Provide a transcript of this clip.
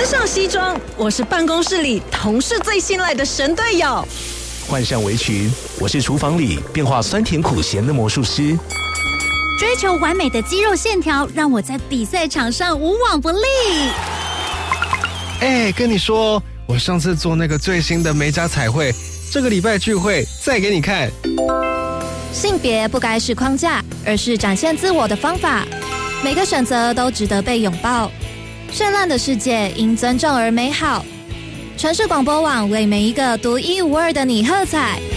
穿上西装，我是办公室里同事最信赖的神队友。 换上围裙，我是厨房里变化酸甜苦咸的魔术师。 追求完美的肌肉线条，让我在比赛场上无往不利。 跟你说，我上次做那个最新的美甲彩绘，这个礼拜聚会再给你看。 性别不该是框架，而是展现自我的方法。每个选择都值得被拥抱。绚烂的世界因尊重而美好。城市广播网为每一个独一无二的你喝彩。